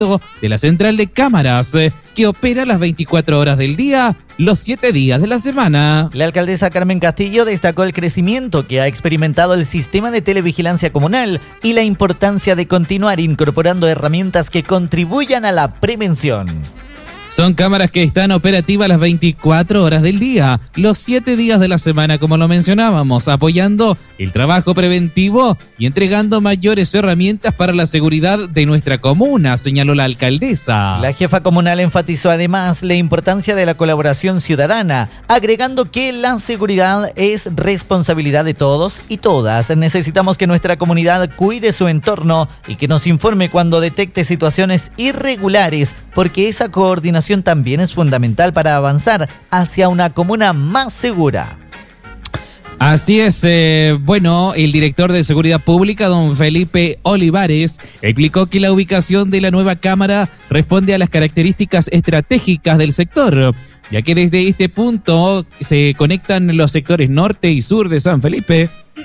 de la central de cámaras, que opera las 24 horas del día, los 7 días de la semana. La alcaldesa Carmen Castillo destacó el crecimiento que ha experimentado el sistema de televigilancia comunal y la importancia de continuar incorporando herramientas que contribuyan a la prevención. Son cámaras que están operativas las 24 horas del día, los 7 días de la semana, como lo mencionábamos, apoyando el trabajo preventivo y entregando mayores herramientas para la seguridad de nuestra comuna, señaló la alcaldesa. La jefa comunal enfatizó además la importancia de la colaboración ciudadana, agregando que la seguridad es responsabilidad de todos y todas. Necesitamos que nuestra comunidad cuide su entorno y que nos informe cuando detecte situaciones irregulares, porque esa coordinación también es fundamental para avanzar hacia una comuna más segura. Así es, el director de Seguridad Pública, don Felipe Olivares, explicó que la ubicación de la nueva cámara responde a las características estratégicas del sector, ya que desde este punto se conectan los sectores norte y sur de San Felipe.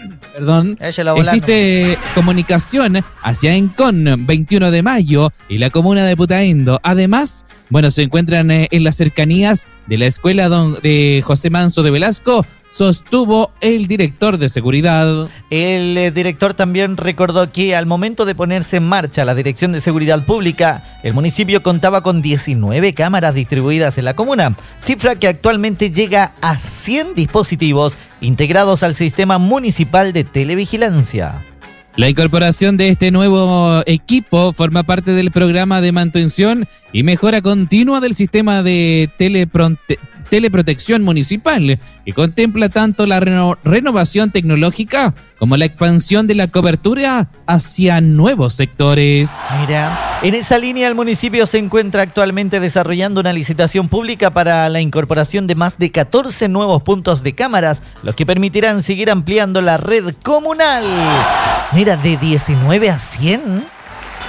Existe comunicación hacia Encón, 21 de mayo y la comuna de Putaendo. Además, se encuentran en las cercanías de la escuela de José Manso de Velasco, sostuvo el director de seguridad. El director también recordó que al momento de ponerse en marcha la Dirección de Seguridad Pública, el municipio contaba con 19 cámaras distribuidas en la comuna, cifra que actualmente llega a 100 dispositivos integrados al sistema municipal de televigilancia. La incorporación de este nuevo equipo forma parte del programa de mantención y mejora continua del sistema de teleprotección municipal, que contempla tanto la renovación tecnológica como la expansión de la cobertura hacia nuevos sectores. Mira, en esa línea el municipio se encuentra actualmente desarrollando una licitación pública para la incorporación de más de 14 nuevos puntos de cámaras, los que permitirán seguir ampliando la red comunal. Mira, de 19 a 100.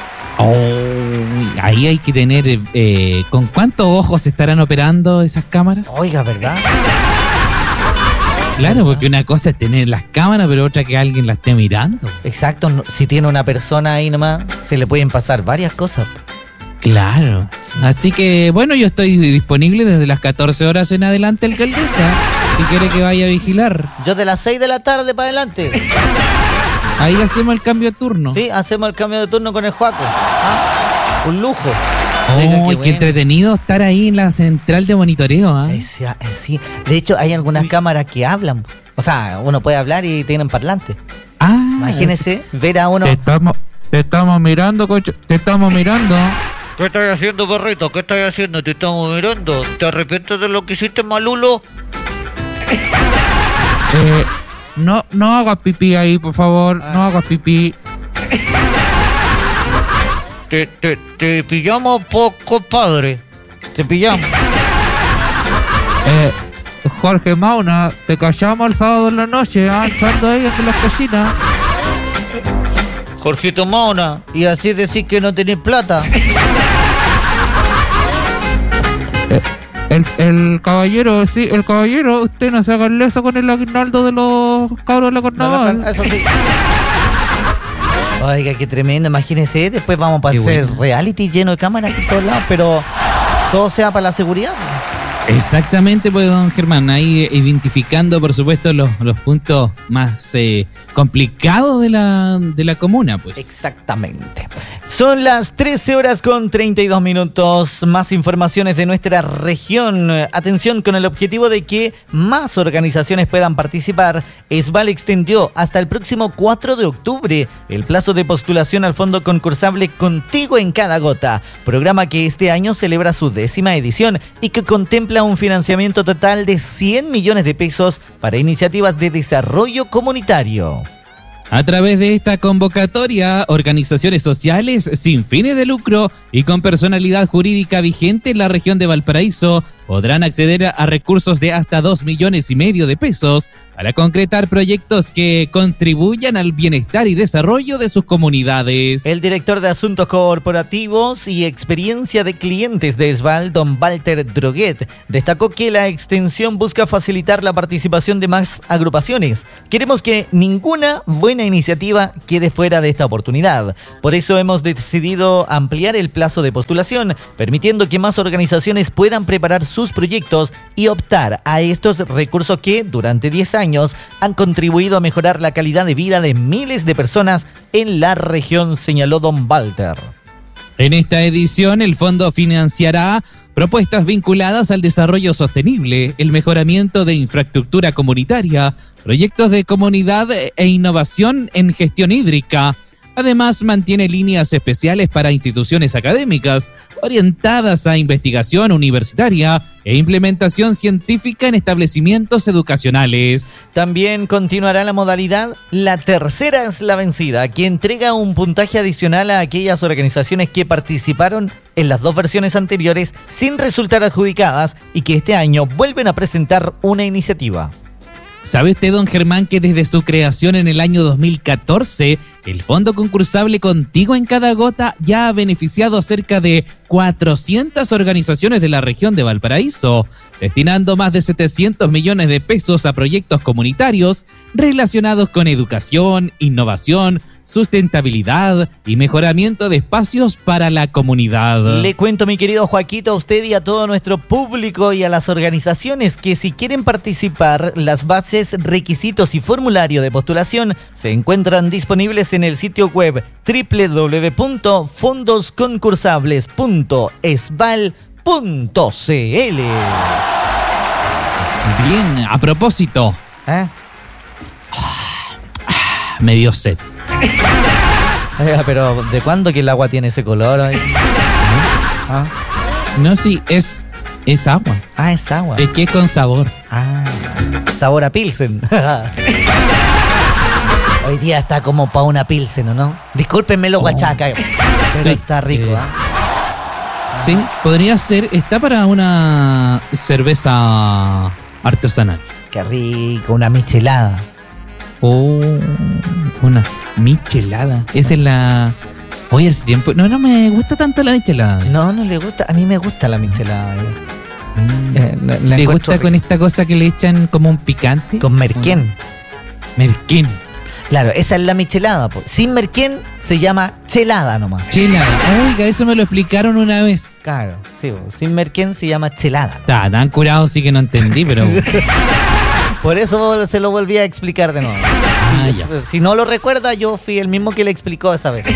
Ahí hay que tener... ¿con cuántos ojos estarán operando esas cámaras? Oiga, ¿verdad? Claro, porque una cosa es tener las cámaras, pero otra que alguien la esté mirando. Exacto, si tiene una persona ahí nomás, se le pueden pasar varias cosas. Claro. Así que, yo estoy disponible desde las 14 horas en adelante, alcaldesa, si quiere que vaya a vigilar. Yo de las 6 de la tarde para adelante. Ahí hacemos el cambio de turno. Sí, hacemos el cambio de turno con el Juaco. Un lujo. Qué entretenido estar ahí en la central de monitoreo. Sí. De hecho, hay algunas cámaras que hablan. O sea, uno puede hablar y tienen parlante. Imagínese ver a uno. Te estamos mirando, coche. Te estamos mirando. ¿Qué estás haciendo, perrito? ¿Qué estás haciendo? Te estamos mirando. ¿Te arrepientes de lo que hiciste, Malulo? No hagas pipí ahí, por favor. No hagas pipí. Te pillamos, compadre. Te pillamos. Jorge Mauna, te callamos el sábado en la noche, entrando ahí entre las cocinas. Jorgito Mauna, y así decís que no tenés plata. El caballero, usted no se haga el leso con el aguinaldo de los cabros de la carnaval. Eso sí. Oiga, qué tremendo, imagínese, después vamos para hacer reality lleno de cámaras en todos lados, pero todo sea para la seguridad. Exactamente, pues, don Germán, ahí identificando, por supuesto, los puntos más complicados de la comuna, pues. Exactamente. Son las 13 horas con 32 minutos. Más informaciones de nuestra región. Atención, con el objetivo de que más organizaciones puedan participar, ESVAL extendió hasta el próximo 4 de octubre el plazo de postulación al fondo concursable Contigo en Cada Gota, programa que este año celebra su 10ª edición y que contempla un financiamiento total de 100 millones de pesos para iniciativas de desarrollo comunitario. A través de esta convocatoria, organizaciones sociales sin fines de lucro y con personalidad jurídica vigente en la región de Valparaíso podrán acceder a recursos de hasta 2,5 millones de pesos para concretar proyectos que contribuyan al bienestar y desarrollo de sus comunidades. El director de Asuntos Corporativos y Experiencia de Clientes de Esval, don Walter Droguet, destacó que la extensión busca facilitar la participación de más agrupaciones. Queremos que ninguna buena iniciativa quede fuera de esta oportunidad. Por eso hemos decidido ampliar el plazo de postulación, permitiendo que más organizaciones puedan preparar sus proyectos y optar a estos recursos que durante 10 años han contribuido a mejorar la calidad de vida de miles de personas en la región, señaló don Walter. En esta edición, el fondo financiará propuestas vinculadas al desarrollo sostenible, el mejoramiento de infraestructura comunitaria, proyectos de comunidad e innovación en gestión hídrica. Además, mantiene líneas especiales para instituciones académicas orientadas a investigación universitaria e implementación científica en establecimientos educacionales. También continuará la modalidad La Tercera es la Vencida, que entrega un puntaje adicional a aquellas organizaciones que participaron en las 2 versiones anteriores sin resultar adjudicadas y que este año vuelven a presentar una iniciativa. ¿Sabe usted, don Germán, que desde su creación en el año 2014, el Fondo Concursable Contigo en Cada Gota ya ha beneficiado a cerca de 400 organizaciones de la región de Valparaíso, destinando más de 700 millones de pesos a proyectos comunitarios relacionados con educación, innovación, sustentabilidad y mejoramiento de espacios para la comunidad? Le cuento, mi querido Joaquito, a usted y a todo nuestro público y a las organizaciones que si quieren participar, las bases, requisitos y formulario de postulación se encuentran disponibles en el sitio web www.fondosconcursables.esval.cl. Bien, a propósito, ¿Eh? me dio sed. Pero ¿de cuándo que el agua tiene ese color? ¿Ah? No, sí, es agua. Ah, es agua. Es que es con sabor. Ah, sabor a Pilsen. Hoy día está como pa' una Pilsen, ¿o no? Discúlpenme los guachacas, pero Sí, está rico, Sí, podría ser, está para una cerveza artesanal. Qué rico, una michelada. Oh, una michelada. Esa es la... Hoy hace tiempo... No me gusta tanto la michelada. No le gusta, a mí me gusta la michelada. La ¿Te encuentro gusta rica. con esta cosa que le echan como un picante? Con merquén. Merquén. Claro, esa es la michelada. Po. Sin merquén se llama chelada nomás. Chelada. Oiga, eso me lo explicaron una vez. Claro, sí, po. Sin merquén se llama chelada. Está tan curado, sí que no entendí, pero... Por eso se lo volví a explicar de nuevo. ya. Si no lo recuerda, yo fui el mismo que le explicó esa vez.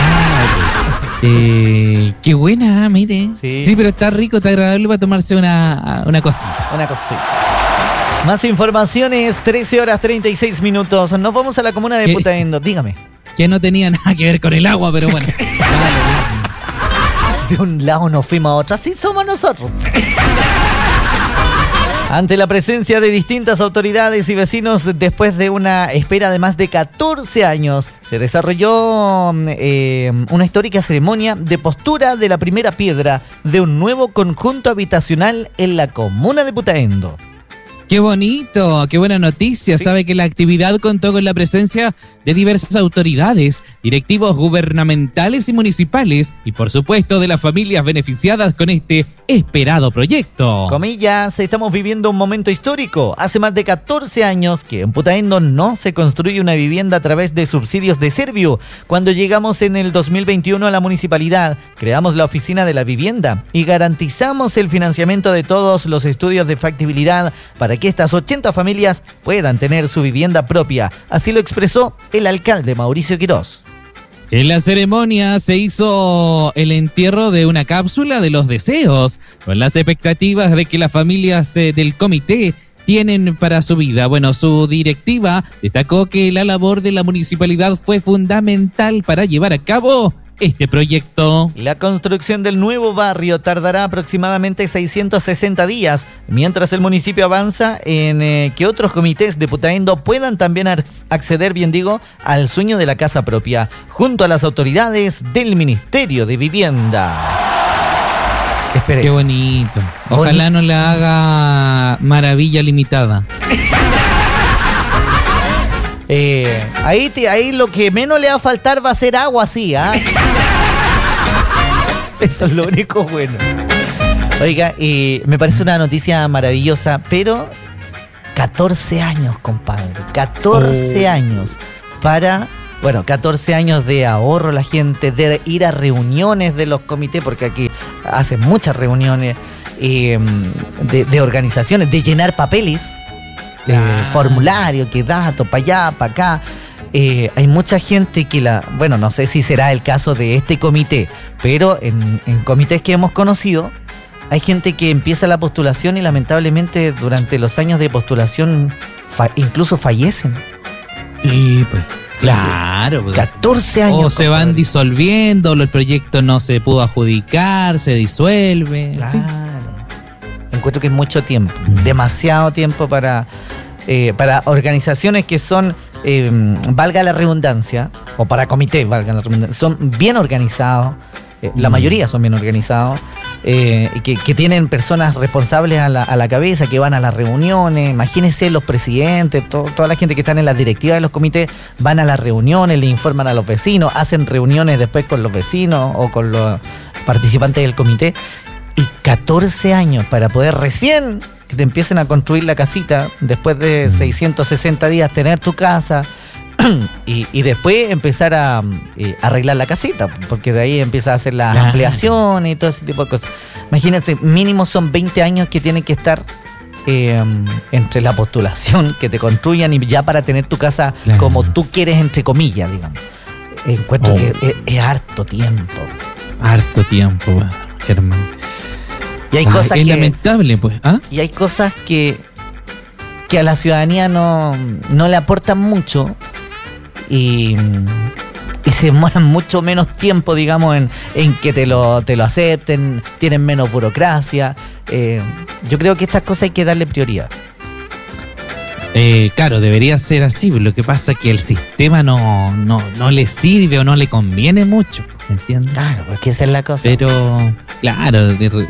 Qué buena, mire. Sí. Pero está rico, está agradable para tomarse una cosita. Una cosita. Más informaciones, 13:36. Nos vamos a la comuna de ¿Qué? Putaendo. Dígame. Que no tenía nada que ver con el agua, pero bueno. De un lado nos fuimos a otro. Así somos nosotros. Ante la presencia de distintas autoridades y vecinos, después de una espera de más de 14 años, se desarrolló una histórica ceremonia de postura de la primera piedra de un nuevo conjunto habitacional en la comuna de Putaendo. ¡Qué bonito! ¡Qué buena noticia! Sí. Sabe que la actividad contó con la presencia de diversas autoridades, directivos gubernamentales y municipales, y por supuesto de las familias beneficiadas con este esperado proyecto. Comillas, estamos viviendo un momento histórico. Hace más de 14 años que en Putaendo no se construye una vivienda a través de subsidios de Serviu. Cuando llegamos en el 2021 a la municipalidad, creamos la oficina de la vivienda y garantizamos el financiamiento de todos los estudios de factibilidad para que estas 80 familias puedan tener su vivienda propia. Así lo expresó el alcalde Mauricio Quirós. En la ceremonia se hizo el entierro de una cápsula de los deseos, con las expectativas de que las familias del comité tienen para su vida. Bueno, su directiva destacó que la labor de la municipalidad fue fundamental para llevar a cabo este proyecto. La construcción del nuevo barrio tardará aproximadamente 660 días, mientras el municipio avanza en que otros comités de Putaendo puedan también acceder, bien digo, al sueño de la casa propia, junto a las autoridades del Ministerio de Vivienda. Pero Qué es- bonito. Ojalá no le haga maravilla limitada. Ahí lo que menos le va a faltar va a ser agua, sí, ¿ah? Eso es lo único bueno. Oiga, me parece una noticia maravillosa, pero 14 años, compadre. 14 años para... Bueno, 14 años de ahorro la gente, de ir a reuniones de los comités, porque aquí hacen muchas reuniones de organizaciones, de llenar papeles, formulario, que datos, para allá, para acá. Hay mucha gente que bueno, no sé si será el caso de este comité, pero en comités que hemos conocido, hay gente que empieza la postulación y lamentablemente durante los años de postulación incluso fallecen. Y pues, claro. Pues. 14 años. O se compadre. van disolviendo, el proyecto no se pudo adjudicar, se disuelve. Claro. En fin. Encuentro que es mucho tiempo, demasiado tiempo para organizaciones que son, valga la redundancia, o para comités, valga la redundancia, son bien organizados, la mayoría son bien organizados, que tienen personas responsables a la cabeza, que van a las reuniones. Imagínense los presidentes, toda la gente que está en las directivas de los comités, van a las reuniones, le informan a los vecinos, hacen reuniones después con los vecinos o con los participantes del comité. Y 14 años para poder recién que te empiecen a construir la casita, después de 660 días tener tu casa y después empezar a arreglar la casita, porque de ahí empiezas a hacer las ampliaciones y todo ese tipo de cosas. Imagínate, mínimo son 20 años que tienen que estar entre la postulación, que te construyan y ya para tener tu casa como tú quieres, entre comillas, digamos. Encuentro que es harto tiempo. Harto tiempo, Germán. Y hay cosas es que... lamentable, pues. ¿Ah? Y hay cosas que a la ciudadanía no le aportan mucho y se demoran mucho menos tiempo, digamos, en que te lo acepten, tienen menos burocracia. Yo creo que estas cosas hay que darle prioridad. Claro, debería ser así. Lo que pasa es que el sistema no le sirve o no le conviene mucho, ¿entiendes? Claro, porque esa es la cosa. Pero, claro,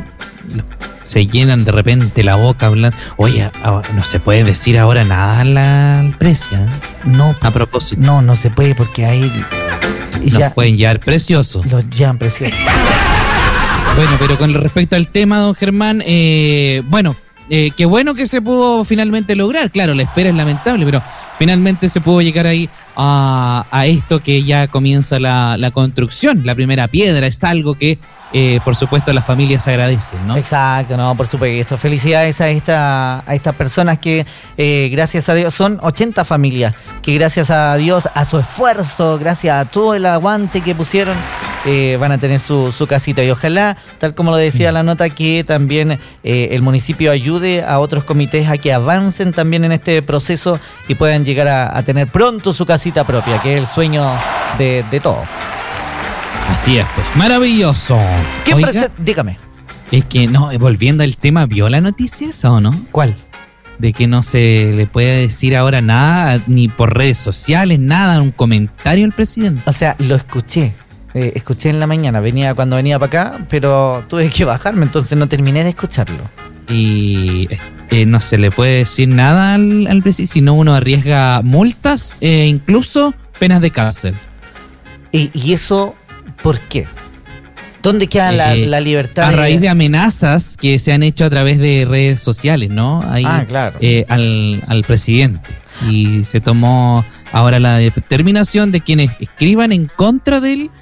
se llenan de repente la boca hablando. Oye, no se puede decir ahora nada al precio, ¿eh? No, a propósito. No se puede porque ahí nos pueden llevar preciosos. Los llevan preciosos. Bueno, pero con respecto al tema, don Germán, bueno, qué bueno que se pudo finalmente lograr. Claro, la espera es lamentable, pero finalmente se pudo llegar ahí a esto que ya comienza la construcción. La primera piedra es algo que, por supuesto, las familias agradecen, ¿no? Exacto, no, por supuesto. Felicidades a estas personas que, gracias a Dios, son 80 familias, que gracias a Dios, a su esfuerzo, gracias a todo el aguante que pusieron, van a tener su casita. Y ojalá, tal como lo decía la nota, que también el municipio ayude a otros comités a que avancen también en este proceso y puedan llegar a tener pronto su casita propia, que es el sueño de todos. Así es, pues. Maravilloso. Dígame. Es que, no, volviendo al tema, ¿vio la noticia esa o no? ¿Cuál? De que no se le puede decir ahora nada, ni por redes sociales, nada, un comentario al presidente. O sea, lo escuché. Escuché en la mañana, cuando venía para acá, pero tuve que bajarme, entonces no terminé de escucharlo. Y no se le puede decir nada al presidente, sino uno arriesga multas e incluso penas de cárcel. ¿Y eso por qué? ¿Dónde queda la libertad? A raíz de amenazas que se han hecho a través de redes sociales, ¿no? Ahí, claro. Al presidente. Y se tomó ahora la determinación de quienes escriban en contra del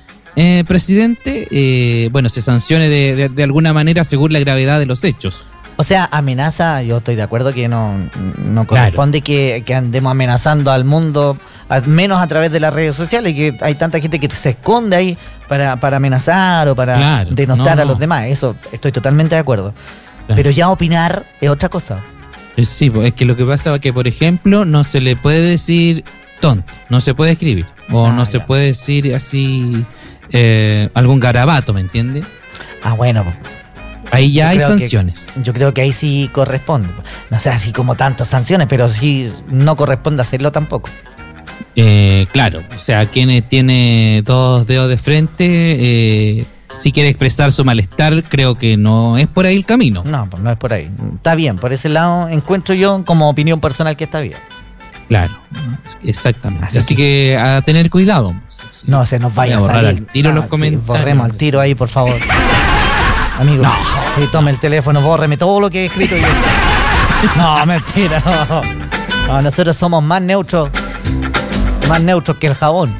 presidente, bueno, se sancione de alguna manera según la gravedad de los hechos. O sea, amenaza, yo estoy de acuerdo que no corresponde que andemos amenazando al mundo, menos a través de las redes sociales, que hay tanta gente que se esconde ahí para amenazar o para denostar a los demás. Eso estoy totalmente de acuerdo. Claro. Pero ya opinar es otra cosa. Sí, es que lo que pasa es que, por ejemplo, no se le puede decir tonto, no se puede escribir, o no se puede decir así algún garabato, ¿me entiendes? Bueno. Ahí ya hay sanciones. Yo creo que ahí sí corresponde. No sé, así como tantas sanciones, pero sí no corresponde hacerlo tampoco. Claro, o sea, quien tiene dos dedos de frente si quiere expresar su malestar, creo que no es por ahí el camino. No, pues no es por ahí. Está bien, por ese lado encuentro yo como opinión personal que está bien. Claro, exactamente. Así que a tener cuidado. No se nos vaya a borrar salir. al tiro los comentarios. Borremos al tiro ahí, por favor. Amigo, sí, tome el teléfono, bórreme todo lo que he escrito yo. No, mentira, no. No, nosotros somos más neutros que el jabón.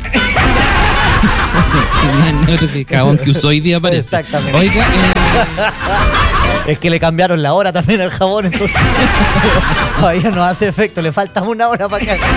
Más neutro que el jabón que usó hoy día parece. Exactamente. Oiga, es que le cambiaron la hora también al jabón, entonces todavía no hace efecto, le falta una hora para acá.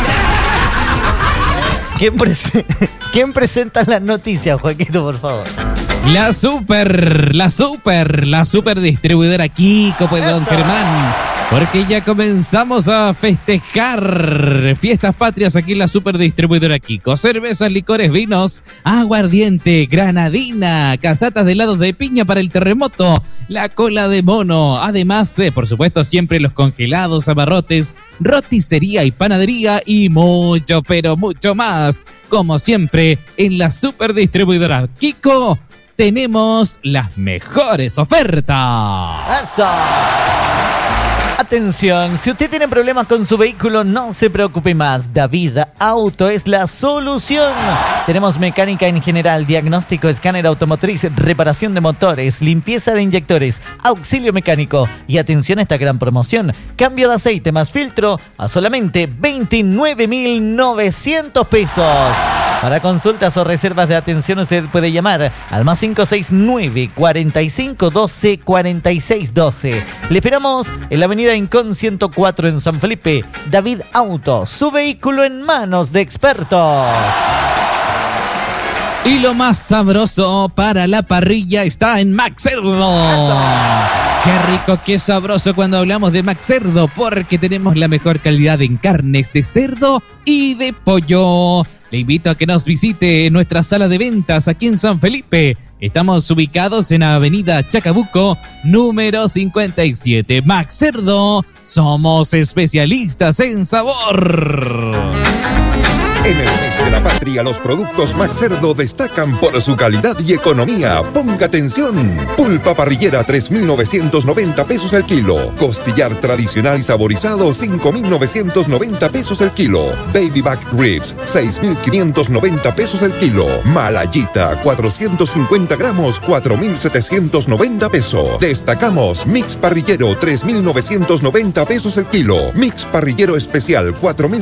¿Quién presenta las noticias, Joaquito, por favor? la super distribuidora Kiko, pues, don Germán. Porque ya comenzamos a festejar fiestas patrias aquí en la super distribuidora Kiko. Cervezas, licores, vinos, aguardiente, granadina, casatas de helados de piña para el terremoto, la cola de mono. Además, por supuesto, siempre los congelados, abarrotes, roticería y panadería y mucho, pero mucho más. Como siempre, en la super distribuidora Kiko tenemos las mejores ofertas. ¡Eso! Atención, si usted tiene problemas con su vehículo, no se preocupe más. David Auto es la solución. Tenemos mecánica en general, diagnóstico, escáner automotriz, reparación de motores, limpieza de inyectores, auxilio mecánico. Y atención a esta gran promoción: cambio de aceite más filtro a solamente 29.900 pesos. Para consultas o reservas de atención, usted puede llamar al más 569 45 12 46 12. Le esperamos en la avenida Incon 104 en San Felipe. David Auto, su vehículo en manos de expertos. Y lo más sabroso para la parrilla está en Max Cerdo. Qué rico, qué sabroso cuando hablamos de Max Cerdo, porque tenemos la mejor calidad en carnes de cerdo y de pollo. Le invito a que nos visite en nuestra sala de ventas aquí en San Felipe. Estamos ubicados en Avenida Chacabuco, número 57. Max Cerdo, somos especialistas en sabor. En el mes de la patria, los productos Max Cerdo destacan por su calidad y economía. Ponga atención. Pulpa parrillera, 3.990 pesos el kilo. Costillar tradicional y saborizado, 5.990 pesos el kilo. Baby back ribs, 6.590 pesos el kilo. Malayita, 450 gramos, 4.790 pesos. Destacamos mix parrillero, 3.990 pesos el kilo. Mix parrillero especial,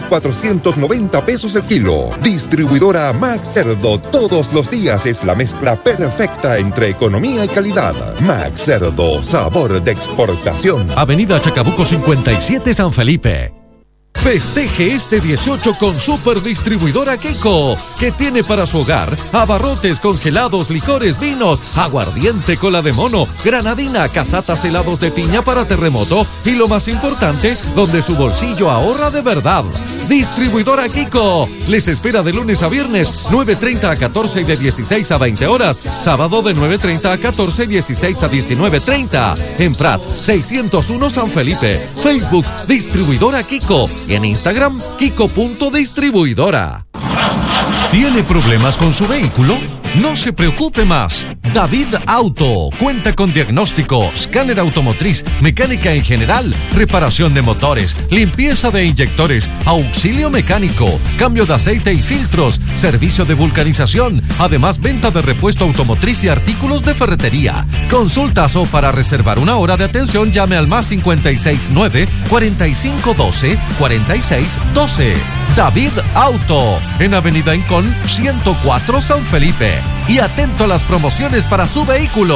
4.490 pesos el kilo. Distribuidora Max Cerdo, todos los días es la mezcla perfecta entre economía y calidad. Max Cerdo, sabor de exportación. Avenida Chacabuco 57, San Felipe. Festeje este 18 con Super Distribuidora Kiko, que tiene para su hogar abarrotes, congelados, licores, vinos, aguardiente, cola de mono, granadina, casatas, helados de piña para terremoto y lo más importante, donde su bolsillo ahorra de verdad. Distribuidora Kiko les espera de lunes a viernes 9:30 a 14 y de 16 a 20 horas, sábado de 9:30 a 14 y 16 a 19:30 en Prats 601 San Felipe. Facebook Distribuidora Kiko y en Instagram Kiko.distribuidora. ¿Tiene problemas con su vehículo? No se preocupe más. David Auto cuenta con diagnóstico, escáner automotriz, mecánica en general, reparación de motores, limpieza de inyectores, auxilio mecánico, cambio de aceite y filtros, servicio de vulcanización, además venta de repuesto automotriz y artículos de ferretería. Consultas o para reservar una hora de atención, llame al más 569 4512 4612. David Auto, en Avenida Incon 104 San Felipe. Y atento a las promociones para su vehículo.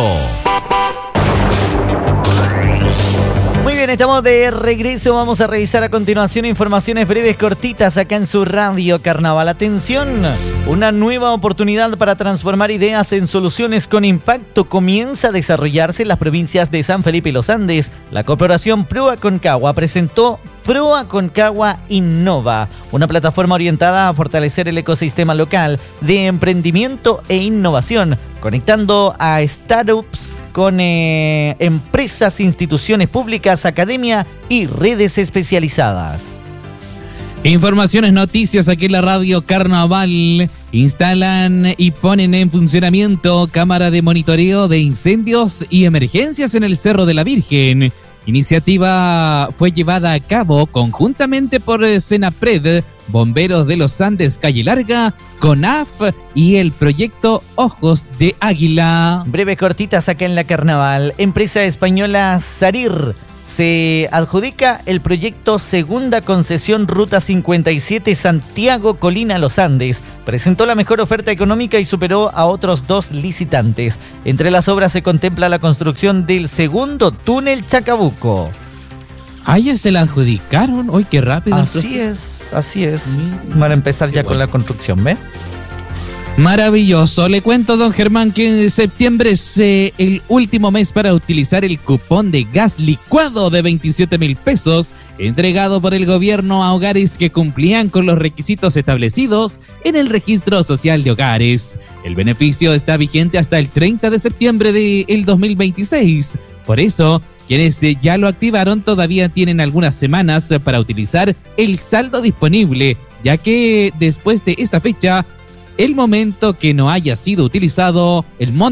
Muy bien, estamos de regreso. Vamos a revisar a continuación informaciones breves, cortitas, acá en su radio Carnaval. Atención, una nueva oportunidad para transformar ideas en soluciones con impacto comienza a desarrollarse en las provincias de San Felipe y Los Andes. La corporación Proa Concagua presentó Proa Concagua Innova, una plataforma orientada a fortalecer el ecosistema local de emprendimiento e innovación, conectando a startups con empresas, instituciones públicas, academia y redes especializadas. Informaciones, noticias aquí en la radio Carnaval. instalan y ponen en funcionamiento cámara de monitoreo de incendios y emergencias en el Cerro de la Virgen. Iniciativa fue llevada a cabo conjuntamente por Senapred, Bomberos de los Andes Calle Larga, CONAF y el proyecto Ojos de Águila. Breves cortitas acá en la Carnaval. Empresa española Sarir se adjudica el proyecto Segunda Concesión Ruta 57 Santiago Colina Los Andes. Presentó la mejor oferta económica y superó a otros 2 licitantes. Entre las obras se contempla la construcción del segundo túnel Chacabuco. Ah, ya se la adjudicaron. Uy, qué rápido. Así es. Van a empezar ya con la construcción, ¿ves? Maravilloso. Le cuento, don Germán, que en septiembre es el último mes para utilizar el cupón de gas licuado de 27,000 pesos entregado por el gobierno a hogares que cumplían con los requisitos establecidos en el registro social de hogares. El beneficio está vigente hasta el 30 de septiembre del 2026. Por eso, quienes ya lo activaron todavía tienen algunas semanas para utilizar el saldo disponible, ya que después de esta fecha, el monto que no haya sido utilizado,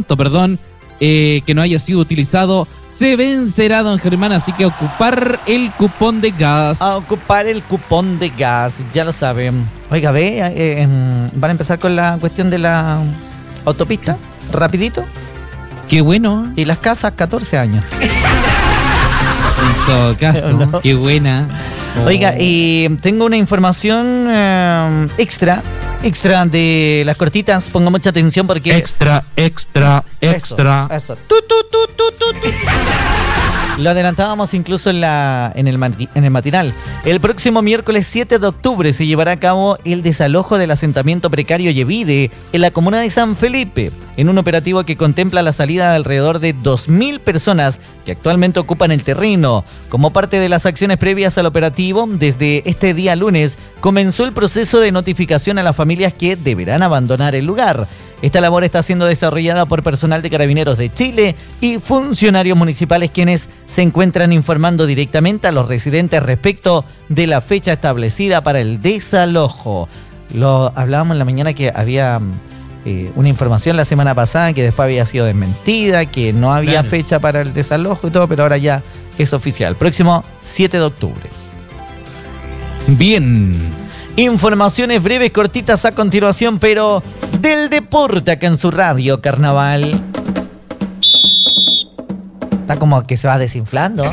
se vencerá, don Germán, así que ocupar el cupón de gas. A ocupar el cupón de gas, ya lo saben. Oiga, van a empezar con la cuestión de la autopista, rapidito. Qué bueno. Y las casas, 14 años. En todo caso, ¿no? Qué buena. Oiga, y tengo una información extra de las cortitas. Ponga mucha atención porque... Extra. Eso. Lo adelantábamos incluso en el matinal. El próximo miércoles 7 de octubre se llevará a cabo el desalojo del asentamiento precario Yevide en la comuna de San Felipe, en un operativo que contempla la salida de alrededor de 2.000 personas que actualmente ocupan el terreno. Como parte de las acciones previas al operativo, desde este día lunes comenzó el proceso de notificación a las familias que deberán abandonar el lugar. Esta labor está siendo desarrollada por personal de Carabineros de Chile y funcionarios municipales, quienes se encuentran informando directamente a los residentes respecto de la fecha establecida para el desalojo. Lo hablábamos en la mañana que había una información la semana pasada que después había sido desmentida, que no había fecha para el desalojo y todo, pero ahora ya es oficial. Próximo 7 de octubre. Bien. Informaciones breves, cortitas a continuación, pero del deporte acá en su radio Carnaval. Está como que se va desinflando.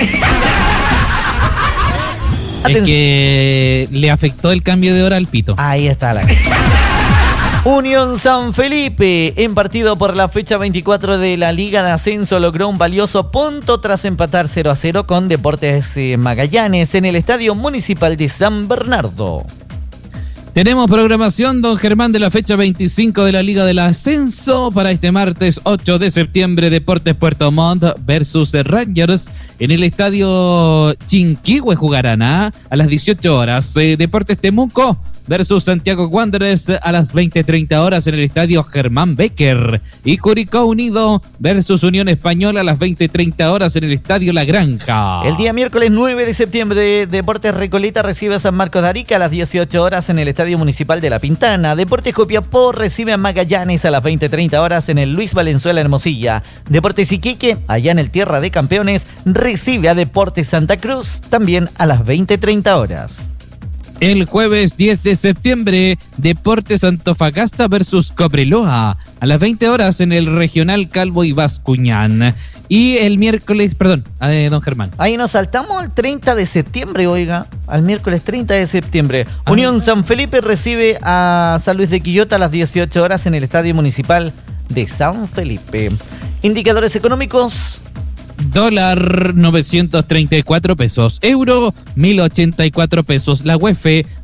Es que le afectó el cambio de hora al pito. Ahí está la... Unión San Felipe, en partido por la fecha 24 de la Liga de Ascenso, logró un valioso punto tras empatar 0-0 con Deportes Magallanes en el Estadio Municipal de San Bernardo. Tenemos programación, don Germán, de la fecha 25 de la Liga del Ascenso para este martes 8 de septiembre. Deportes Puerto Montt versus Rangers en el Estadio Chinquihue jugarán a las 18 horas. Deportes Temuco versus Santiago Wanderers a las 20:30 horas en el Estadio Germán Becker. Y Curicó Unido versus Unión Española a las 20:30 horas en el Estadio La Granja. El día miércoles 9 de septiembre, Deportes Recoleta recibe a San Marcos de Arica a las 18 horas en el Estadio Municipal de La Pintana. Deportes Copiapó recibe a Magallanes a las 20:30 horas en el Luis Valenzuela Hermosilla. Deportes Iquique, allá en el Tierra de Campeones, recibe a Deportes Santa Cruz también a las 20:30 horas. El jueves 10 de septiembre, Deportes Antofagasta versus Cobreloa a las 20 horas en el Regional Calvo y Bascuñán. Y el miércoles, don Germán. Ahí nos saltamos al 30 de septiembre, oiga, al miércoles 30 de septiembre. Unión San Felipe recibe a San Luis de Quillota a las 18 horas en el Estadio Municipal de San Felipe. Indicadores económicos. Dólar 934 pesos, euro 1084 pesos, la UEF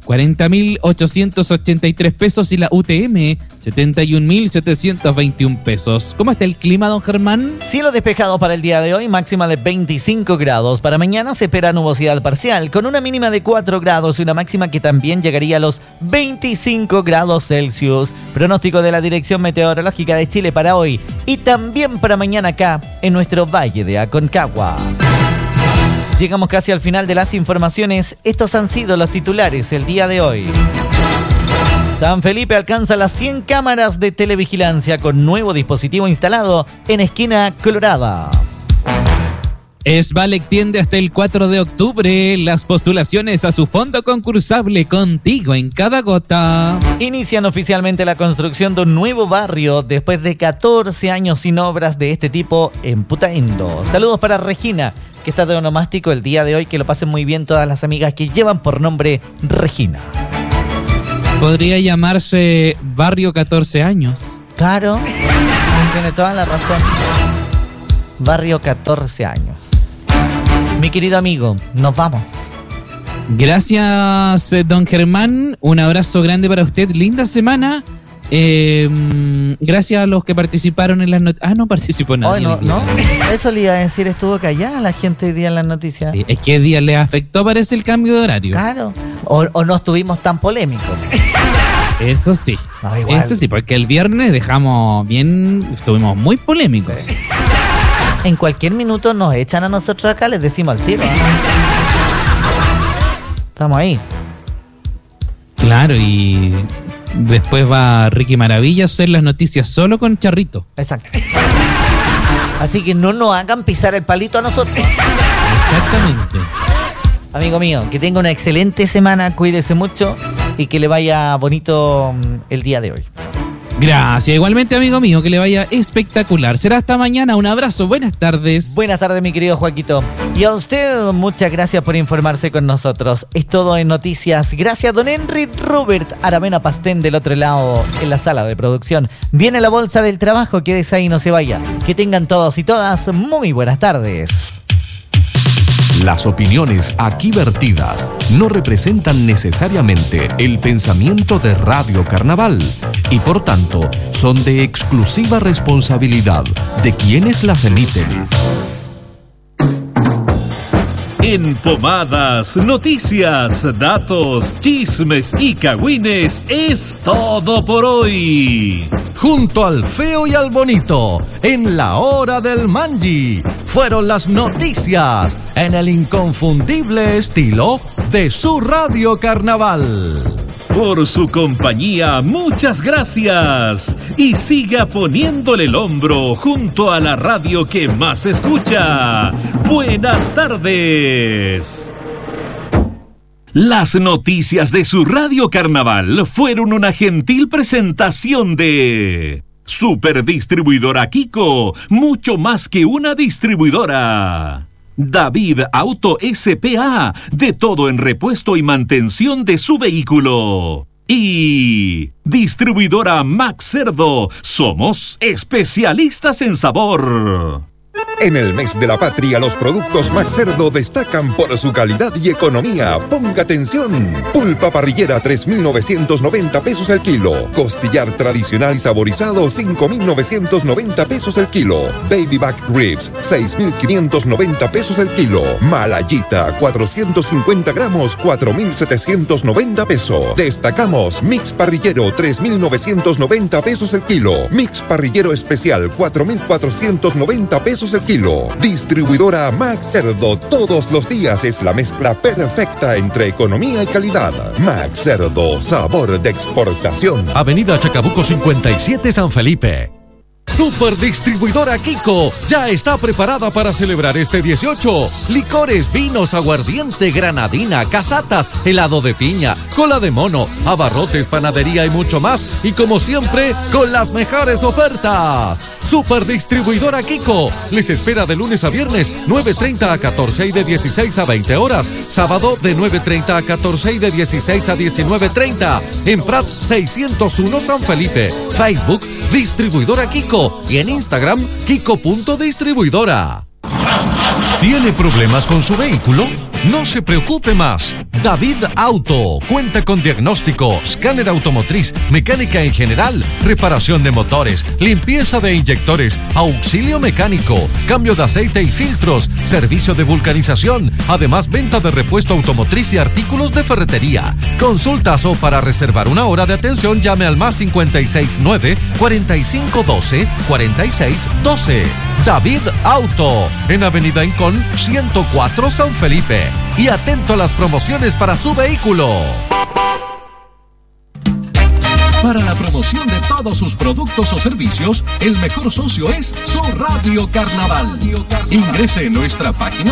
40.883 pesos y la UTM 71.721 pesos. ¿Cómo está el clima, don Germán? Cielo despejado para el día de hoy, máxima de 25 grados. Para mañana se espera nubosidad parcial, con una mínima de 4 grados y una máxima que también llegaría a los 25 grados Celsius. Pronóstico de la Dirección Meteorológica de Chile para hoy y también para mañana acá en nuestro Valle de Aconcagua. Llegamos casi al final de las informaciones. Estos han sido los titulares el día de hoy. San Felipe alcanza las 100 cámaras de televigilancia con nuevo dispositivo instalado en esquina Colorada. Esval extiende hasta el 4 de octubre las postulaciones a su fondo concursable Contigo en cada gota. Inician oficialmente la construcción de un nuevo barrio después de 14 años sin obras de este tipo en Putaendo. Saludos para Regina, que está de onomástico el día de hoy. Que lo pasen muy bien todas las amigas que llevan por nombre Regina. Podría llamarse Barrio 14 años. Claro, tiene toda la razón. Barrio 14 años. Mi querido amigo, nos vamos. Gracias, don Germán. Un abrazo grande para usted. Linda semana. Gracias a los que participaron en las noticias. Ah, no participó nadie. No. Eso le iba a decir, estuvo callada la gente hoy día en las noticias. Es que día le afectó, parece, el cambio de horario. Claro. O no estuvimos tan polémicos. Eso sí. No, igual. Eso sí, porque el viernes estuvimos muy polémicos. Sí. En cualquier minuto nos echan a nosotros acá, les decimos al tiro. Estamos ahí. Claro, y después va Ricky Maravilla a hacer las noticias solo con Charrito. Exacto. Así que no nos hagan pisar el palito a nosotros. Exactamente. Amigo mío, que tenga una excelente semana, cuídese mucho y que le vaya bonito el día de hoy. Gracias, igualmente amigo mío, que le vaya espectacular. Será hasta mañana, un abrazo, buenas tardes. Buenas tardes, mi querido Joaquito. Y a usted, muchas gracias por informarse con nosotros. Es todo en Noticias. Gracias, don Henry Robert Aravena Pastén del otro lado, en la sala de producción. Viene la bolsa del trabajo, quédese ahí, no se vaya. Que tengan todos y todas muy buenas tardes. Las opiniones aquí vertidas no representan necesariamente el pensamiento de Radio Carnaval y por tanto son de exclusiva responsabilidad de quienes las emiten. En Pomadas, noticias, datos, chismes y cagüines es todo por hoy. Junto al feo y al bonito, en la hora del Manji, fueron las noticias en el inconfundible estilo de su Radio Carnaval. Por su compañía, muchas gracias. Y siga poniéndole el hombro junto a la radio que más escucha. Buenas tardes. Las noticias de su Radio Carnaval fueron una gentil presentación de Superdistribuidora Kiko, mucho más que una distribuidora. David Auto S.p.A., de todo en repuesto y mantención de su vehículo. Y Distribuidora Max Cerdo, somos especialistas en sabor. En el mes de la patria, los productos Max Cerdo destacan por su calidad y economía. Ponga atención. Pulpa parrillera, 3.990 pesos el kilo. Costillar tradicional y saborizado, 5.990 pesos el kilo. Baby back ribs, 6.590 pesos el kilo. Malayita, 450 gramos, 4.790 pesos. Destacamos mix parrillero, 3.990 pesos el kilo. Mix parrillero especial, 4.490 pesos el kilo. Distribuidora Max Cerdo, todos los días es la mezcla perfecta entre economía y calidad. Max Cerdo, sabor de exportación. Avenida Chacabuco 57, San Felipe. Superdistribuidora Kiko ya está preparada para celebrar este 18. Licores, vinos, aguardiente, granadina, casatas, helado de piña, cola de mono, abarrotes, panadería y mucho más. Y como siempre, con las mejores ofertas. Superdistribuidora Kiko les espera de lunes a viernes, 9:30 a 14 y de 16 a 20 horas. Sábado de 9:30 a 14 y de 16 a 19:30. En Prat 601 San Felipe. Facebook Distribuidora Kiko y en Instagram Kiko.distribuidora. ¿Tiene problemas con su vehículo? No se preocupe más. David Auto cuenta con diagnóstico, escáner automotriz, mecánica en general, reparación de motores, limpieza de inyectores, auxilio mecánico, cambio de aceite y filtros, servicio de vulcanización, además venta de repuesto automotriz y artículos de ferretería. Consultas o para reservar una hora de atención llame al más 569 4512 4612. David Auto, en Avenida Incón 104 San Felipe. Y atento a las promociones para su vehículo. Para la promoción de todos sus productos o servicios, el mejor socio es Su Radio Carnaval. Ingrese en nuestra página